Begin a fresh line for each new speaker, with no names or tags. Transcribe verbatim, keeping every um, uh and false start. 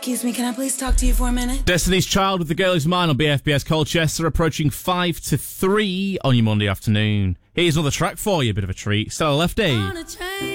Excuse me, can I please talk to you for a minute?
Destiny's Child with The Girl Who's Mine on B F B S Colchester, approaching five to three on your Monday afternoon. Here's another track for you, a bit of a treat. Stella Lefty.